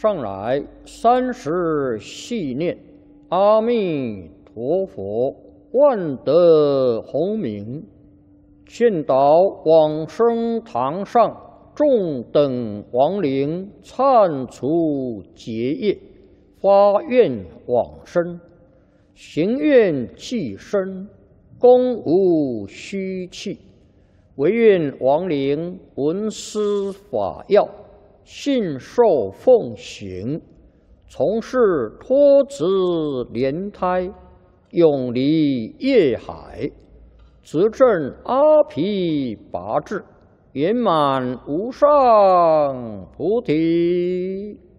上来30系念，阿弥陀佛，万德洪名，劝导往生堂上众等亡灵忏除结业，发愿往生，行愿济身，功无虚弃，唯愿亡灵闻思法要，信受奉行，从事脱子莲胎，永离业海，执证阿毗跋致，圆满无上菩提。